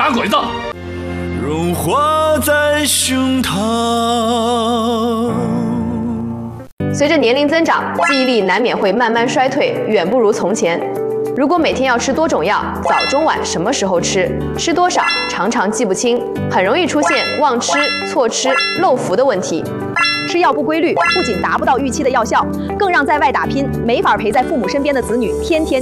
打鬼子。 融化在胸膛。 随着年龄增长，记忆力难免会慢慢衰退，远不如从前。如果每天要吃多种药，早中晚什么时候吃，吃多少，常常记不清，很容易出现忘吃、错吃、漏服的问题。 吃药不规律，不仅达不到预期的药效，更让在外打拼、没法陪在父母身边的子女天天